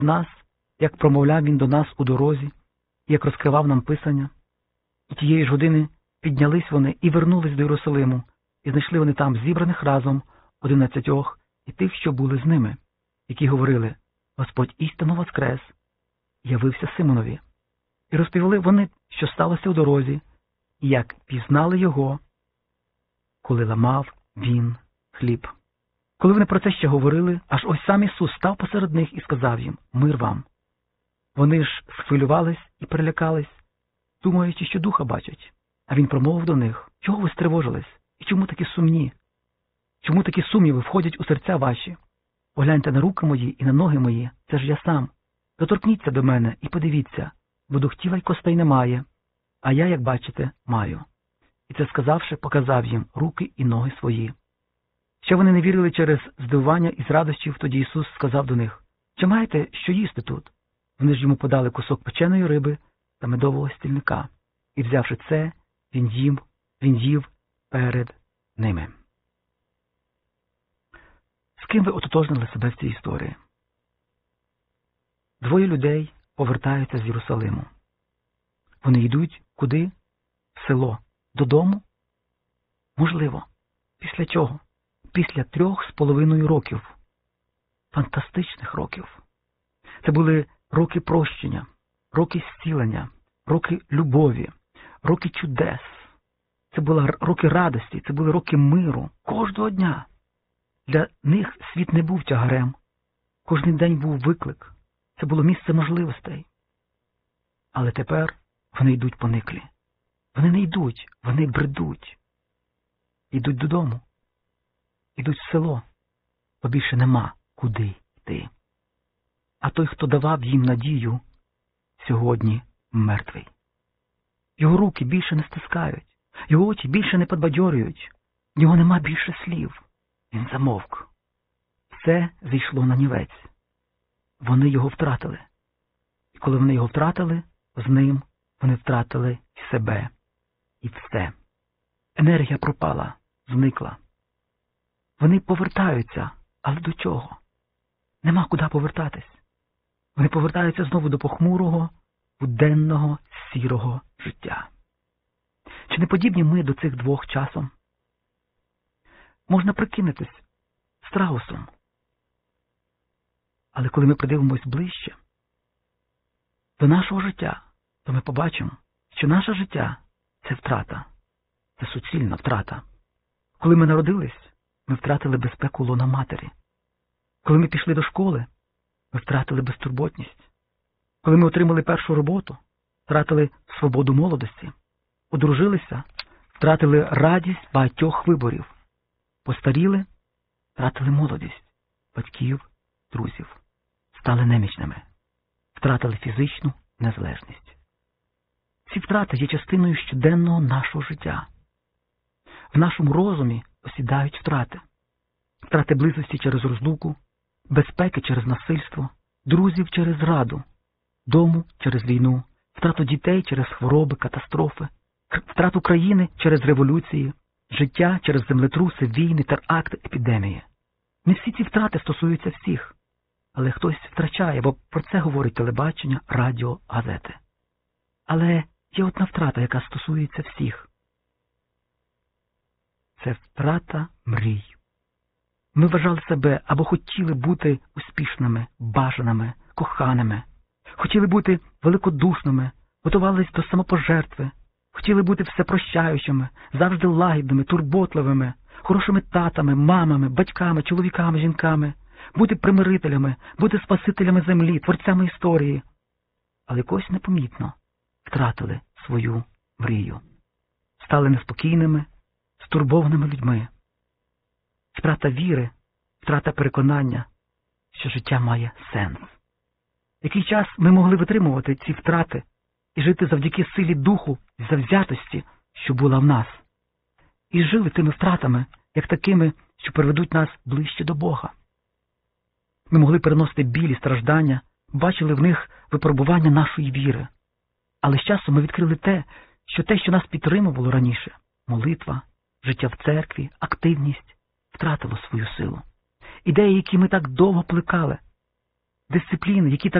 нас, як промовляв він до нас у дорозі, як розкривав нам Писання. І тієї ж години піднялись вони і вернулись до Єрусалиму, і знайшли вони там зібраних разом 11 і тих, що були з ними, які говорили: Господь істинно воскрес, явився Симонові. І розповіли вони, що сталося у дорозі, і як пізнали його, коли ламав він хліб. Коли вони про це ще говорили, аж ось сам Ісус став посеред них і сказав їм: мир вам. Вони ж схвилювались і перелякались, думаючи, що духа бачать. А він промовив до них: чого ви стривожились? І чому такі сумні? Чому такі сумніви входять у серця ваші? Погляньте на руки мої і на ноги мої, це ж я сам. Доторкніться до мене і подивіться, бо дух тіла й костей немає, а я, як бачите, маю. І це сказавши, показав їм руки і ноги свої. Ще вони не вірили через здивування і з радощів, тоді Ісус сказав до них: чи маєте що їсти тут? Вони ж йому подали кусок печеної риби та медового стільника. І, взявши це, він їв перед ними. З ким ви ототожнили себе в цій історії? Двоє людей повертаються з Єрусалиму. Вони йдуть куди? В село. Додому? Можливо. Після чого? Після 3,5 років. Фантастичних років. Це були роки прощення, роки зцілення, роки любові, роки чудес. Це були роки радості, це були роки миру. Кожного дня. Для них світ не був тягарем. Кожний день був виклик. Це було місце можливостей. Але тепер вони йдуть пониклі. Вони не йдуть, вони бредуть. Йдуть додому. Йдуть в село, бо більше нема куди йти. А той, хто давав їм надію, сьогодні мертвий. Його руки більше не стискають, його очі більше не підбадьорюють, в нього нема більше слів. Він замовк. Все зійшло на нівець. Вони його втратили. І коли вони його втратили, з ним вони втратили і себе, і все. Енергія пропала, зникла. Вони повертаються, але до чого? Нема куди повертатись. Вони повертаються знову до похмурого, буденного, сірого життя. Чи не подібні ми до цих двох часом? Можна прикинутись страусом. Але коли ми придивимось ближче до нашого життя, то ми побачимо, що наше життя – це втрата, це суцільна втрата. Коли ми народились, ми втратили безпеку лона матері. Коли ми пішли до школи, ми втратили безтурботність. Коли ми отримали першу роботу, втратили свободу молодості. Одружилися, втратили радість багатьох виборів. Постаріли, втратили молодість, батьків, друзів. Стали немічними. Втратили фізичну незалежність. Ці втрати є частиною щоденного нашого життя. В нашому розумі осідають втрати. Втрати близості через розлуку, безпеки через насильство, друзів через зраду, дому через війну, втрату дітей через хвороби, катастрофи, втрату країни через революції, життя через землетруси, війни, теракти, епідемії. Не всі ці втрати стосуються всіх, але хтось втрачає, бо про це говорить телебачення, радіо, газети. Але є одна втрата, яка стосується всіх. Це втрата мрій. Ми вважали себе або хотіли бути успішними, бажаними, коханими, хотіли бути великодушними, готувались до самопожертви, хотіли бути всепрощаючими, завжди лагідними, турботливими, хорошими татами, мамами, батьками, чоловіками, жінками, бути примирителями, бути спасителями землі, творцями історії. Але якось непомітно втратили свою мрію. Стали неспокійними, стурбованими людьми. Втрата віри, втрата переконання, що життя має сенс. Який час ми могли витримувати ці втрати і жити завдяки силі духу і завзятості, що була в нас. І жили тими втратами, як такими, що приведуть нас ближче до Бога. Ми могли переносити біль і страждання, бачили в них випробування нашої віри. Але з часом ми відкрили те, що нас підтримувало раніше – молитва, життя в церкві, активність – втратило свою силу. Ідеї, які ми так довго плекали, дисципліни, які так